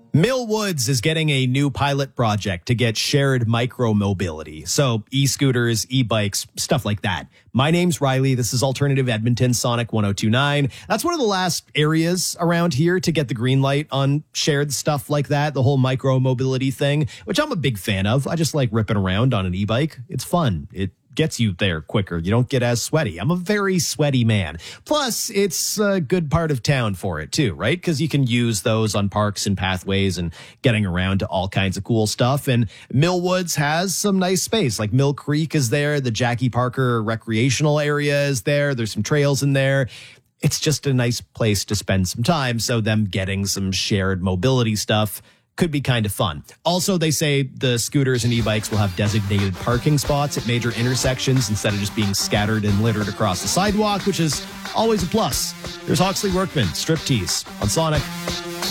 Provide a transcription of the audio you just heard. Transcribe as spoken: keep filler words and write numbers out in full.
Mill Woods is getting a new pilot project to get shared micro-mobility. So e-scooters, e-bikes, stuff like that. My name's Riley. This is Alternative Edmonton, Sonic one oh two point nine. That's one of the last areas around here to get the green light on shared stuff like that, the whole micro-mobility thing, which I'm a big fan of. I just like ripping around on an e-bike. It's fun. It gets you there quicker. You don't get as sweaty. I'm a very sweaty man. Plus, it's a good part of town for it too, right? Because you can use those on parks and pathways and getting around to all kinds of cool stuff. And Mill Woods has some nice space. Like Mill Creek is there. The Jackie Parker recreational area is there. There's some trails in there. It's just a nice place to spend some time. So them getting some shared mobility stuff could be kind of fun. Also, they say the scooters and e-bikes will have designated parking spots at major intersections instead of just being scattered and littered across the sidewalk, which is always a plus. There's Hawksley Workman, Striptease on Sonic.